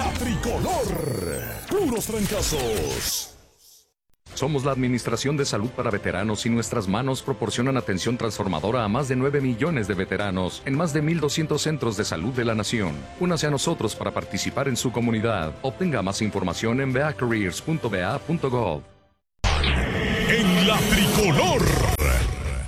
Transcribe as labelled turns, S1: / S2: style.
S1: la tricolor. Puros trancazos.
S2: Somos la Administración de Salud para Veteranos y nuestras manos proporcionan atención transformadora a más de 9 millones de veteranos en más de 1,200 centros de salud de la nación. Únase a nosotros para participar en su comunidad. Obtenga más información en beacareers.ba.gov.
S1: En la tricolor.